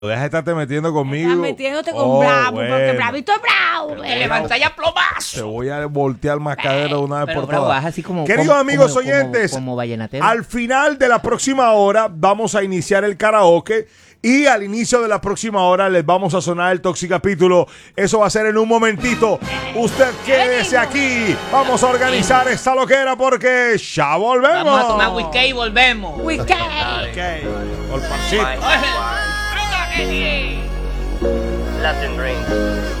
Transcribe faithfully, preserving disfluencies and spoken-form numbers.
Deja de estarte metiendo conmigo. Estás metiéndote con Oh, Bravo, bueno. porque Bravito es Bravo. Te levanta ya plomazo. Te voy a voltear mascadero de una vez Pero por bravo, todas. haz así como, Queridos como- amigos como- oyentes, como, como vallenatero. al final de la próxima hora vamos a iniciar el karaoke y al inicio de la próxima hora les vamos a sonar el Toxicapítulo. Eso va a ser en un momentito. Usted quédese aquí. Vamos a organizar esta loquera porque ya volvemos. Vamos a tomar whisky y volvemos. Whisky. Por parcito. Oye, Latin Dreams.